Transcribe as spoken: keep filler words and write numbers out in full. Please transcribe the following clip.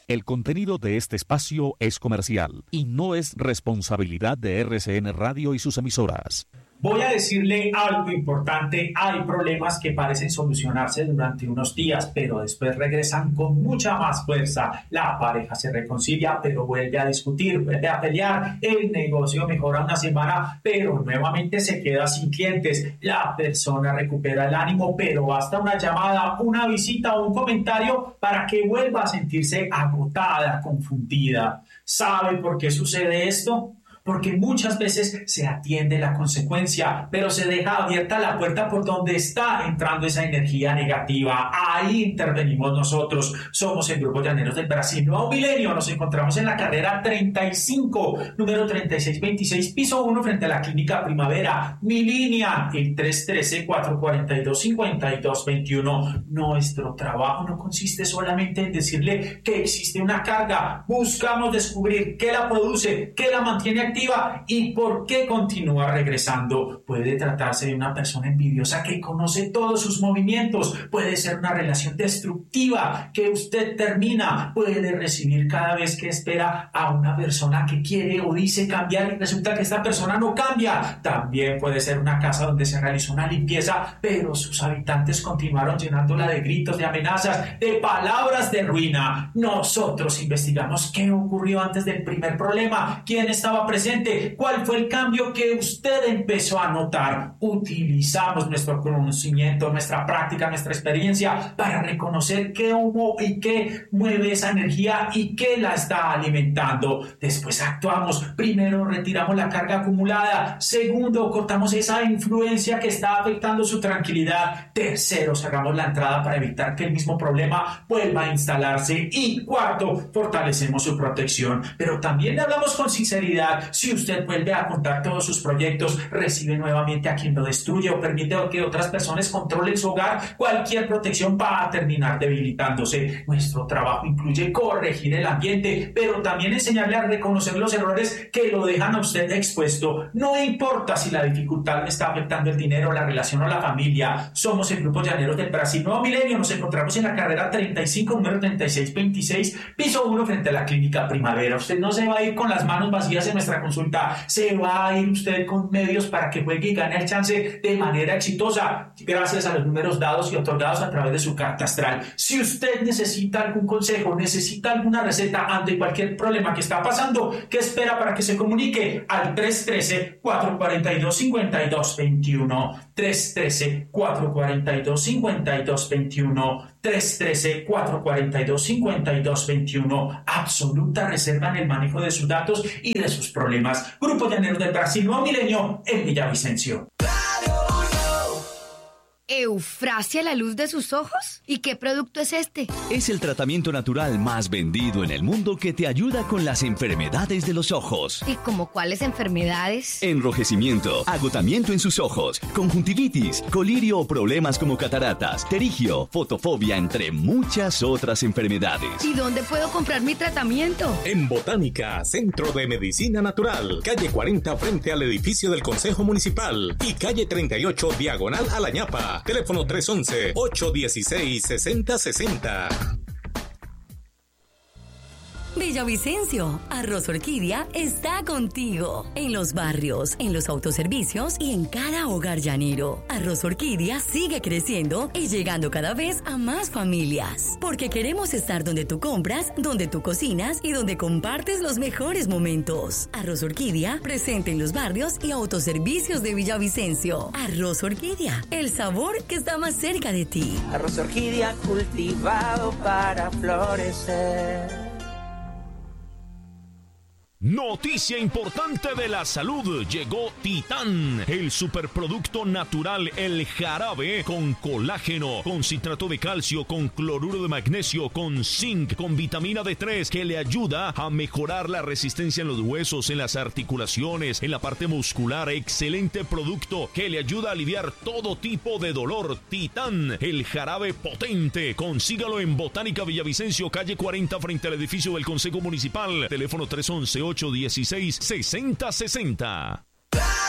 El contenido de este espacio es comercial y no es responsabilidad de R C N Radio y sus emisoras. Voy a decirle algo importante. Hay problemas que parecen solucionarse durante unos días, pero después regresan con mucha más fuerza. La pareja se reconcilia, pero vuelve a discutir, vuelve a pelear. El negocio mejora una semana, pero nuevamente se queda sin clientes. La persona recupera el ánimo, pero basta una llamada, una visita o un comentario para que vuelva a sentirse agotada, confundida. ¿Sabe por qué sucede esto? Porque muchas veces se atiende la consecuencia, pero se deja abierta la puerta por donde está entrando esa energía negativa. Ahí intervenimos nosotros. Somos el Grupo Llaneros del Brasil Nuevo Milenio. Nos encontramos en la carrera treinta y cinco, número treinta y seis veintiséis, piso uno, frente a la Clínica Primavera. Mi línea, el tres uno tres, cuatro cuatro dos, cinco dos dos uno. Nuestro trabajo no consiste solamente en decirle que existe una carga. Buscamos descubrir qué la produce, qué la mantiene activa y por qué continúa regresando. Puede tratarse de una persona envidiosa que conoce todos sus movimientos. Puede ser una relación destructiva que usted termina. Puede recibir cada vez que espera a una persona que quiere o dice cambiar y resulta que esta persona no cambia. También puede ser una casa donde se realizó una limpieza, pero sus habitantes continuaron llenándola de gritos, de amenazas, de palabras de ruina. Nosotros investigamos qué ocurrió antes del primer problema, quién estaba presente, cuál fue el cambio que usted empezó a notar. Utilizamos nuestro conocimiento, nuestra práctica, nuestra experiencia para reconocer qué humo y qué mueve esa energía y qué la está alimentando. Después actuamos. Primero retiramos la carga acumulada. Segundo, cortamos esa influencia que está afectando su tranquilidad. Tercero, cerramos la entrada para evitar que el mismo problema vuelva a instalarse. Y cuarto, fortalecemos su protección. Pero también le hablamos con sinceridad. Si usted vuelve a contar todos sus proyectos, recibe nuevamente a quien lo destruye o permite que otras personas controlen su hogar, cualquier protección va a terminar debilitándose. Nuestro trabajo incluye corregir el ambiente, pero también enseñarle a reconocer los errores que lo dejan a usted expuesto. No importa si la dificultad le está afectando el dinero, la relación o la familia. Somos el Grupo Llaneros del Brasil Nuevo Milenio. Nos encontramos en la carrera treinta y cinco, número treinta y seis veintiséis, piso uno, frente a la Clínica Primavera. Usted no se va a ir con las manos vacías en nuestra consulta, se va a ir usted con medios para que juegue y gane el chance de manera exitosa, gracias a los números dados y otorgados a través de su carta astral. Si usted necesita algún consejo, necesita alguna receta ante cualquier problema que está pasando, ¿qué espera para que se comunique al tres uno tres, cuatro cuatro dos, cinco dos dos uno? tres uno tres, cuatro cuatro dos, cinco dos dos uno. tres uno tres, cuatro cuatro dos, cinco dos dos uno. Absoluta reserva en el manejo de sus datos y de sus problemas. Grupo Llaneros del Brasil Nuevo Milenio en Villavicencio. ¿Eufrasia la luz de sus ojos? ¿Y qué producto es este? Es el tratamiento natural más vendido en el mundo que te ayuda con las enfermedades de los ojos. ¿Y como cuáles enfermedades? Enrojecimiento, agotamiento en sus ojos, conjuntivitis, colirio o problemas como cataratas, terigio, fotofobia, entre muchas otras enfermedades. ¿Y dónde puedo comprar mi tratamiento? En Botánica, Centro de Medicina Natural, calle cuarenta frente al edificio del Consejo Municipal y calle treinta y ocho diagonal a La Ñapa. Teléfono tres once, ocho dieciséis, sesenta sesenta. Villavicencio, Arroz Orquídea está contigo. En los barrios, en los autoservicios y en cada hogar llanero. Arroz Orquídea sigue creciendo y llegando cada vez a más familias. Porque queremos estar donde tú compras, donde tú cocinas y donde compartes los mejores momentos. Arroz Orquídea, presente en los barrios y autoservicios de Villavicencio. Arroz Orquídea, el sabor que está más cerca de ti. Arroz Orquídea cultivado para florecer. Noticia importante de la salud. Llegó Titán, el superproducto natural, el jarabe con colágeno, con citrato de calcio, con cloruro de magnesio, con zinc, con vitamina D tres, que le ayuda a mejorar la resistencia en los huesos, en las articulaciones, en la parte muscular. Excelente producto que le ayuda a aliviar todo tipo de dolor. Titán, el jarabe potente. Consígalo en Botánica Villavicencio, calle cuarenta, frente al edificio del Consejo Municipal. Teléfono tres once, ocho dieciséis, sesenta sesenta.